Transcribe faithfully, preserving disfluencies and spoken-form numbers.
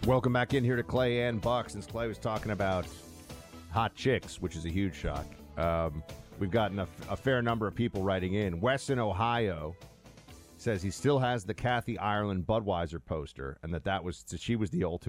Welcome back in here to Clay and Buck. Since Clay was talking about hot chicks, which is a huge shock, um, we've gotten a, a fair number of people writing in. Wes in Ohio says he still has the Kathy Ireland Budweiser poster, and that that was she was the ultimate